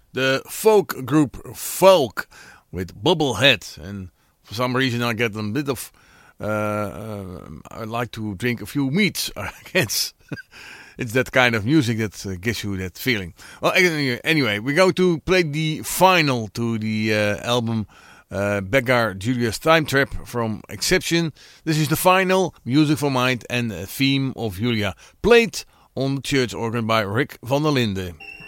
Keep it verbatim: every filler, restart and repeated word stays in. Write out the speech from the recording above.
the folk group Folk with Bubblehead. And for some reason I get a bit of, uh, uh, I like to drink a few meats, I guess. It's that kind of music that uh, gives you that feeling. Well, anyway, we're going to play the final to the uh, album uh, Beggar Julia's Time Trap from Exception. This is the final, Music for Mind and Theme of Julia, played on the church organ by Rick van der Linden.